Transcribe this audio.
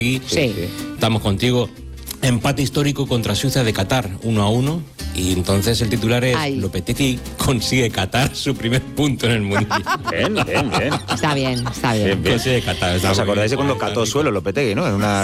Sí. Estamos contigo. Empate histórico contra Suiza de Qatar, 1-1. Y entonces el titular es: Lopetegui consigue Qatar su primer punto en el Mundial. Bien. Está bien. Consigue Qatar. ¿Os acordáis de cuando cató suelo Lopetegui, no? En una